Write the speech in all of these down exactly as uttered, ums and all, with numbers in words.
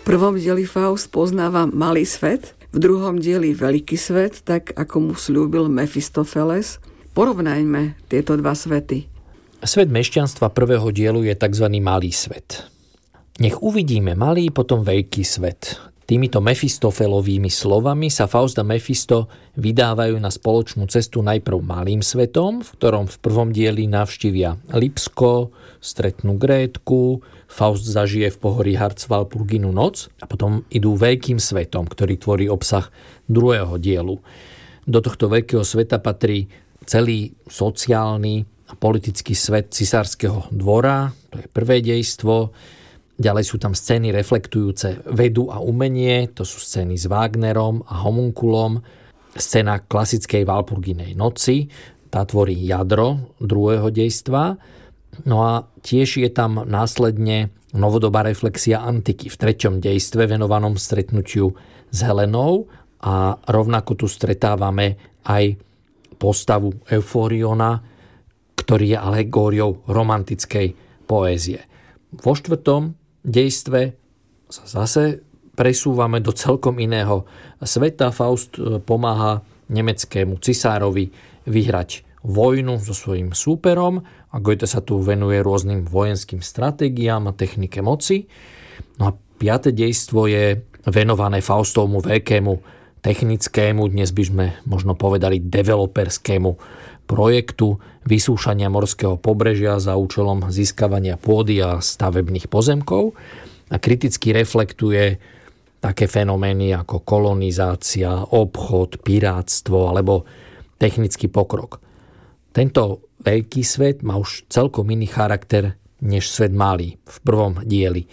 V prvom dieli Faust poznáva malý svet, v druhom dieli veľký svet, tak ako mu sľúbil Mefistofeles. Porovnajme tieto dva svety. Svet mešťanstva prvého dielu je tzv. Malý svet. Nech uvidíme malý, potom veľký svet. Týmito Mefistofelovými slovami sa Faust a Mefisto vydávajú na spoločnú cestu najprv malým svetom, v ktorom v prvom dieli navštívia Lipsko, stretnú Grétku, Faust zažije v pohorí Harzwalpurginu noc a potom idú veľkým svetom, ktorý tvorí obsah druhého dielu. Do tohto veľkého sveta patrí celý sociálny a politický svet cisárskeho dvora, to je prvé dejstvo. Ďalej sú tam scény reflektujúce vedu a umenie, to sú scény s Wagnerom a homunkulom. Scéna klasickej Walpurginej noci, tá tvorí jadro druhého dejstva. No a tiež je tam následne novodobá reflexia antiky v treťom dejstve venovanom stretnutiu s Helenou a rovnako tu stretávame aj postavu Euforiona, ktorý je alegóriou romantickej poézie. Vo štvrtom dejstve sa zase presúvame do celkom iného sveta. Faust pomáha nemeckému cisárovi vyhrať vojnu so svojím súperom a Goethe sa tu venuje rôznym vojenským stratégiám a technike moci. No a piate dejstvo je venované Faustovmu veľkému technickému, dnes by sme možno povedali developerskému projektu vysúšania morského pobrežia za účelom získavania pôdy a stavebných pozemkov a kriticky reflektuje také fenomény ako kolonizácia, obchod, pirátstvo alebo technický pokrok. Tento veľký svet má už celkom iný charakter než svet malý v prvom dieli.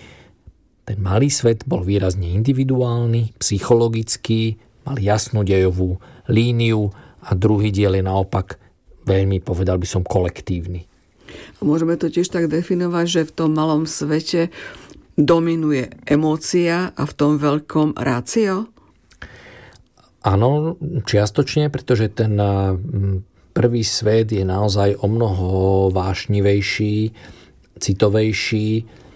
Ten malý svet bol výrazne individuálny, psychologický, mal jasnú dejovú líniu a druhý diel je naopak veľmi, povedal by som, kolektívny. Môžeme to tiež tak definovať, že v tom malom svete dominuje emócia a v tom veľkom rácio? Áno, čiastočne, pretože ten prvý svet je naozaj o mnoho vášnivejší, citovejší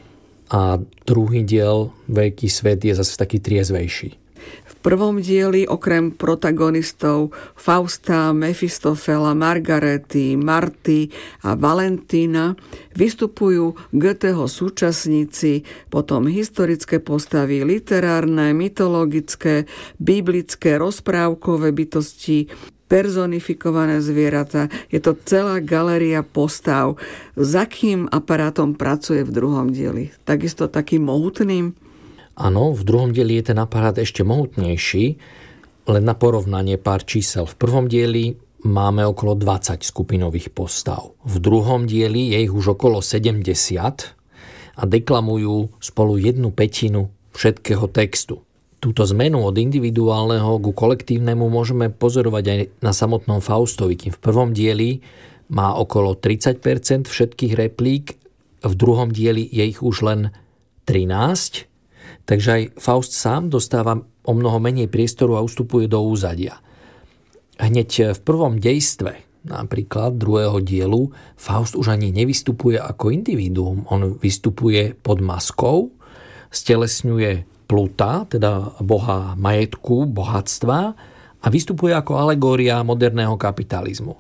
a druhý diel, veľký svet, je zase taký triezvejší. V prvom dieli okrem protagonistov Fausta, Mefistofela, Margarety, Marty a Valentína vystupujú Goetheho súčasníci, potom historické postavy, literárne, mytologické, biblické, rozprávkové bytosti, personifikované zvieratá. Je to celá galéria postav. S akým aparátom pracuje v druhom dieli? Takisto takým mohutným? Áno, v druhom dieli je ten aparát ešte mohutnejší, len na porovnanie pár čísel. V prvom dieli máme okolo dvadsať skupinových postav. V druhom dieli je ich už okolo sedemdesiat a deklamujú spolu jednu pätinu všetkého textu. Túto zmenu od individuálneho ku kolektívnemu môžeme pozorovať aj na samotnom Faustovi, kým v prvom dieli má okolo tridsať percent všetkých replík, v druhom dieli je ich už len trinásť. Takže aj Faust sám dostáva o mnoho menej priestoru a ustupuje do úzadia. Hneď v prvom dejstve, napríklad druhého dielu, Faust už ani nevystupuje ako individuum. On vystupuje pod maskou, stelesňuje Pluta, teda boha majetku, bohatstva, a vystupuje ako alegória moderného kapitalizmu.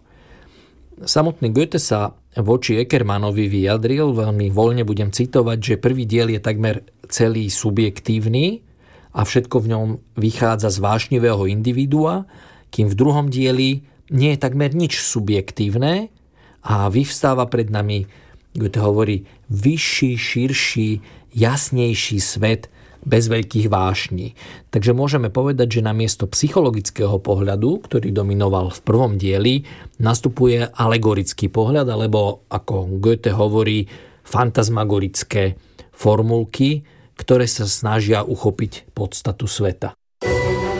Samotný Goethe sa voči Eckermannovi vyjadril, veľmi voľne budem citovať, že prvý diel je takmer celý subjektívny a všetko v ňom vychádza z vášnivého individua, kým v druhom dieli nie je takmer nič subjektívne a vyvstáva pred nami, Goethe hovorí, vyšší, širší, jasnejší svet bez veľkých vášní. Takže môžeme povedať, že namiesto psychologického pohľadu, ktorý dominoval v prvom dieli, nastupuje alegorický pohľad, alebo ako Goethe hovorí, fantasmagorické formulky, ktoré sa snažia uchopiť podstatu sveta.